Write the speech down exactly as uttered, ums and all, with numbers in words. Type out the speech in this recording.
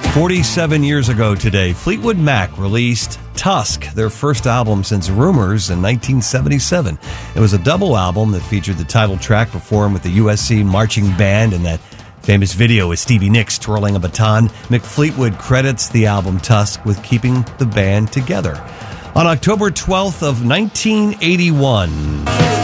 forty-seven years ago today, Fleetwood Mac released Tusk, their first album since Rumors in nineteen seventy-seven. It was a double album that featured the title track performed with the U S C Marching Band and that famous video with Stevie Nicks twirling a baton. Mick Fleetwood credits the album Tusk with keeping the band together. On October twelfth of nineteen eighty-one...